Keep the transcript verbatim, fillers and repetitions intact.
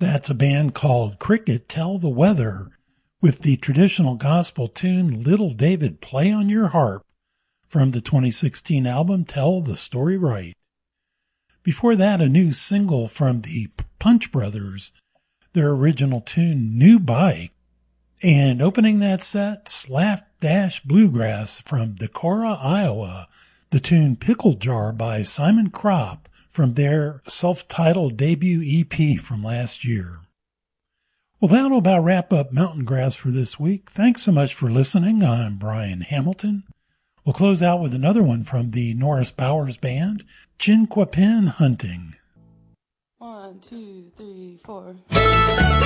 That's a band called Cricket Tell the Weather with the traditional gospel tune Little David Play on Your Harp from the twenty sixteen album Tell the Story Right. Before that, a new single from the Punch Brothers, their original tune New Bike. And opening that set, Slapdash Bluegrass from Decorah, Iowa, the tune Pickle Jar by Simon Kropp from their self-titled debut E P from last year. Well, that'll about wrap up Mountain Grass for this week. Thanks so much for listening. I'm Brian Hamilton. We'll close out with another one from the Norris Bowers Band, Chinquapin Hunting. One, two, three, four.